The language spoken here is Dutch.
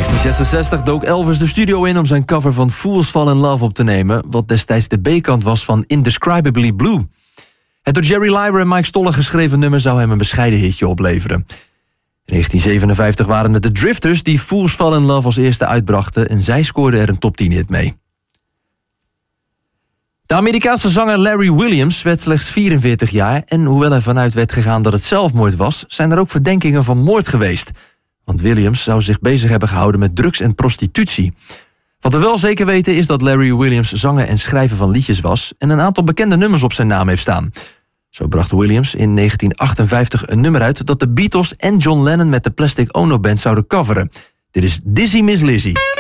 1966 dook Elvis de studio in om zijn cover van Fools Fall in Love op te nemen, wat destijds de B-kant was van Indescribably Blue. Het door Jerry Leiber en Mike Stoller geschreven nummer zou hem een bescheiden hitje opleveren. In 1957 waren het de Drifters die Fools Fall in Love als eerste uitbrachten en zij scoorden er een top 10 hit mee. De Amerikaanse zanger Larry Williams werd slechts 44 jaar en hoewel er vanuit werd gegaan dat het zelfmoord was, zijn er ook verdenkingen van moord geweest. Want Williams zou zich bezig hebben gehouden met drugs en prostitutie. Wat we wel zeker weten is dat Larry Williams zanger en schrijver van liedjes was en een aantal bekende nummers op zijn naam heeft staan. Zo bracht Williams in 1958 een nummer uit dat de Beatles en John Lennon met de Plastic Ono Band zouden coveren. Dit is Dizzy Miss Lizzy.